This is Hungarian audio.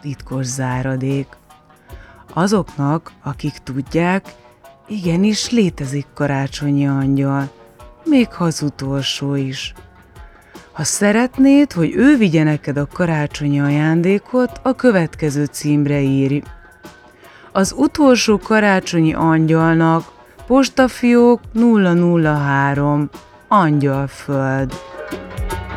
titkos záradék. Azoknak, akik tudják, igenis létezik karácsonyi angyal, még ha az utolsó is. Ha szeretnéd, hogy ő vigye neked a karácsonyi ajándékot, a következő címre írj. Az utolsó karácsonyi angyalnak, postafiók 003, Angyalföld.